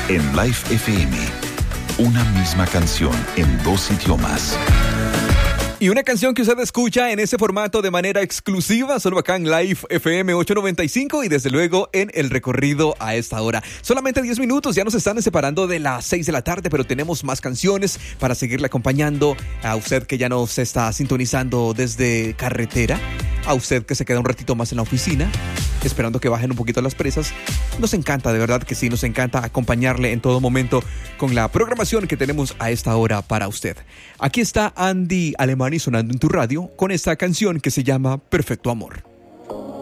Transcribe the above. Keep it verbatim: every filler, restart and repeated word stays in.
en Life F M. Una misma canción en dos idiomas. Y una canción que usted escucha en ese formato de manera exclusiva, solo acá en Live F M ochocientos noventa y cinco y desde luego en el recorrido a esta hora. Solamente diez minutos, ya nos están separando de las seis de la tarde, pero tenemos más canciones para seguirle acompañando a usted que ya nos está sintonizando desde carretera, a usted que se queda un ratito más en la oficina, esperando que bajen un poquito las presas. Nos encanta, de verdad que sí, nos encanta acompañarle en todo momento con la programación que tenemos a esta hora para usted. Aquí está Andy Alemani sonando en tu radio con esta canción que se llama Perfecto Amor.